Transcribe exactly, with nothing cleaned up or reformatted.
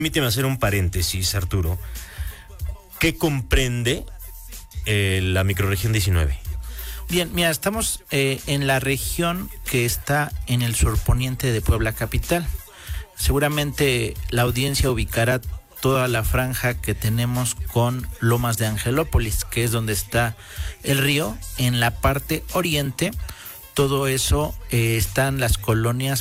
Permíteme hacer un paréntesis, Arturo. ¿Qué comprende eh, la microrregión diecinueve? Bien, mira, estamos eh, en la región que está en el surponiente de Puebla capital. Seguramente la audiencia ubicará toda la franja que tenemos con Lomas de Angelópolis, que es donde está el río. En la parte oriente, todo eso eh, están las colonias